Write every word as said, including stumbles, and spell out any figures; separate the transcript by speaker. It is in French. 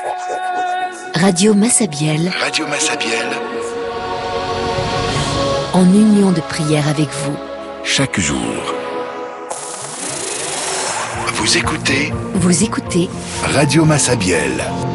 Speaker 1: Radio Massabielle.
Speaker 2: Radio Massabielle.
Speaker 1: En union de prière avec vous.
Speaker 2: Chaque jour. Vous écoutez.
Speaker 1: Vous écoutez.
Speaker 2: Radio Massabielle.